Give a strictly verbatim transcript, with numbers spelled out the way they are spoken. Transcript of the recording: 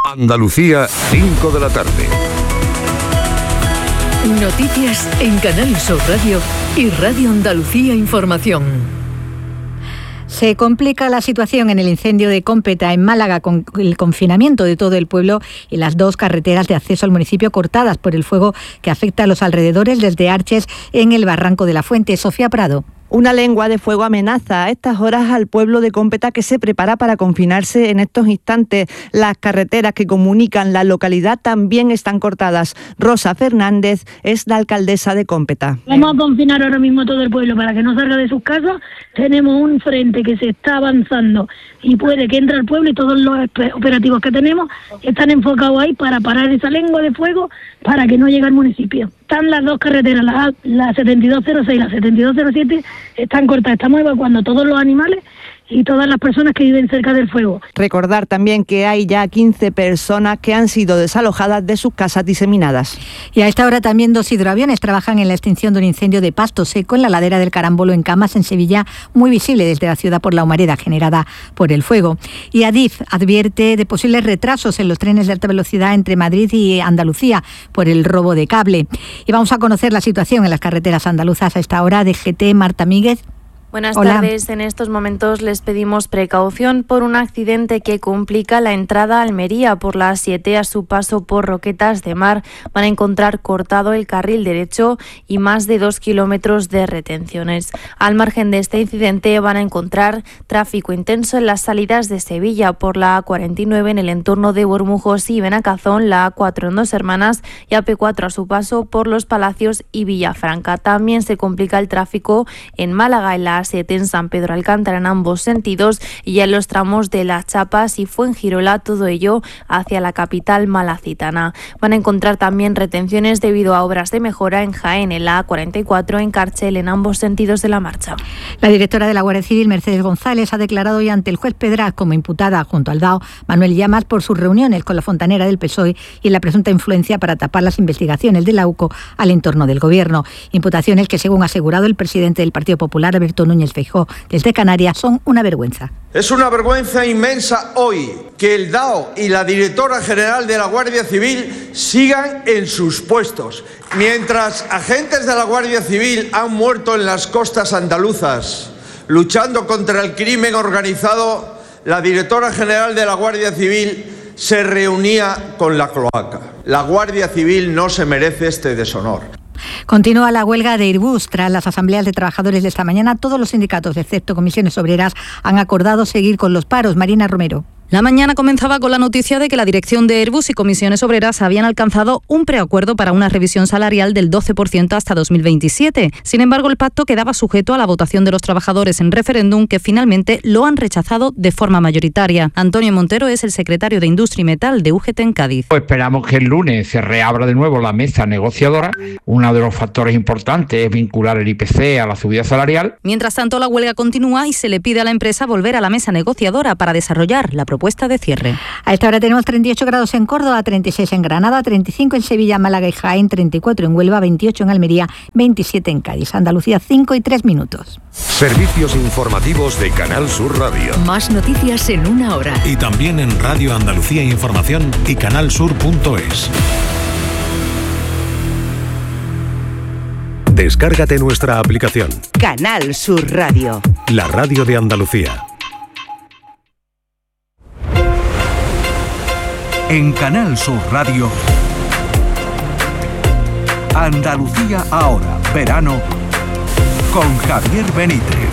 Andalucía, cinco de la tarde. Noticias en Canal Sur Radio y Radio Andalucía Información. Se complica la situación en el incendio de Cómpeta, en Málaga, con el confinamiento de todo el pueblo y las dos carreteras de acceso al municipio cortadas por el fuego que afecta a los alrededores desde Arches en el Barranco de la Fuente. Sofía Prado. Una lengua de fuego amenaza a estas horas al pueblo de Cómpeta, que se prepara para confinarse en estos instantes. Las carreteras que comunican la localidad también están cortadas. Rosa Fernández es la alcaldesa de Cómpeta. Vamos a confinar ahora mismo todo el pueblo para que no salga de sus casas. Tenemos un frente que se está avanzando y puede que entre al pueblo, y todos los operativos que tenemos están enfocados ahí para parar esa lengua de fuego para que no llegue al municipio. Están las dos carreteras, la, la setenta y dos cero seis y la setenta y dos cero siete, están cortadas. Estamos evacuando todos los animales y todas las personas que viven cerca del fuego. Recordar también que hay ya quince personas que han sido desalojadas de sus casas diseminadas. Y a esta hora también dos hidroaviones trabajan en la extinción de un incendio de pasto seco en la ladera del Carambolo, en Camas, en Sevilla, muy visible desde la ciudad por la humareda generada por el fuego. Y Adif advierte de posibles retrasos en los trenes de alta velocidad entre Madrid y Andalucía por el robo de cable. Y vamos a conocer la situación en las carreteras andaluzas a esta hora. D G T, Marta Míguez. Buenas Hola. tardes. En estos momentos les pedimos precaución por un accidente que complica la entrada a Almería por la A siete a su paso por Roquetas de Mar. Van a encontrar cortado el carril derecho y más de dos kilómetros de retenciones. Al margen de este incidente van a encontrar tráfico intenso en las salidas de Sevilla por la A cuarenta y nueve en el entorno de Bormujos y Benacazón, la A cuatro en Dos Hermanas y A P cuatro a su paso por Los Palacios y Villafranca. También se complica el tráfico en Málaga, en la A siete en San Pedro Alcántara en ambos sentidos y en los tramos de Las Chapas y Fuengirola, todo ello hacia la capital malacitana. Van a encontrar también retenciones debido a obras de mejora en Jaén, en la A cuarenta y cuatro en Carchel, en ambos sentidos de la marcha. La directora de la Guardia Civil, Mercedes González, ha declarado hoy ante el juez Pedraz como imputada junto al D A O Manuel Llamas por sus reuniones con la fontanera del P S O E y la presunta influencia para tapar las investigaciones de la U C O al entorno del Gobierno. Imputaciones que, según ha asegurado el presidente del Partido Popular, Alberto Núñez Feijóo, desde Canarias, son una vergüenza. Es una vergüenza inmensa hoy que el D A O y la directora general de la Guardia Civil sigan en sus puestos. Mientras agentes de la Guardia Civil han muerto en las costas andaluzas luchando contra el crimen organizado, la directora general de la Guardia Civil se reunía con la cloaca. La Guardia Civil no se merece este deshonor. Continúa la huelga de Airbus. Tras las asambleas de trabajadores de esta mañana, todos los sindicatos, excepto comisiones obreras, han acordado seguir con los paros. Marina Romero. La mañana comenzaba con la noticia de que la dirección de Airbus y comisiones obreras habían alcanzado un preacuerdo para una revisión salarial del doce por ciento hasta dos mil veintisiete. Sin embargo, el pacto quedaba sujeto a la votación de los trabajadores en referéndum, que finalmente lo han rechazado de forma mayoritaria. Antonio Montero es el secretario de Industria y Metal de U G T en Cádiz. Pues esperamos que el lunes se reabra de nuevo la mesa negociadora. Uno de los factores importantes es vincular el I P C a la subida salarial. Mientras tanto, la huelga continúa y se le pide a la empresa volver a la mesa negociadora para desarrollar la propuesta de cierre. A esta hora tenemos treinta y ocho grados en Córdoba, treinta y seis en Granada, treinta y cinco en Sevilla, Málaga y Jaén, treinta y cuatro en Huelva, veintiocho en Almería, veintisiete en Cádiz. Andalucía, cinco y tres minutos. Servicios informativos de Canal Sur Radio. Más noticias en una hora. Y también en Radio Andalucía Información y canalsur punto es. Descárgate nuestra aplicación. Canal Sur Radio. La radio de Andalucía. En Canal Sur Radio, Andalucía ahora, verano, con Javier Benítez.